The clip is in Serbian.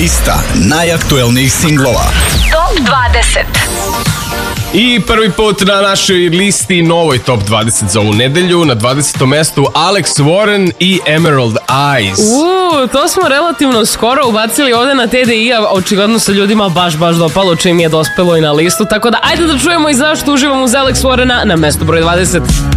Lista najaktuelnijih singlova. Top 20. I prvi put na našoj listi, novoj Top 20 za ovu nedelju, na 20. mestu Alex Warren i Emerald Eyes. To smo relativno skoro ubacili ovde na TDI-a, očigledno se ljudima baš dopalo čim je dospelo i na listu, tako da ajde da čujemo i zašto uživamo uz Alex Warrena na mestu broj 20.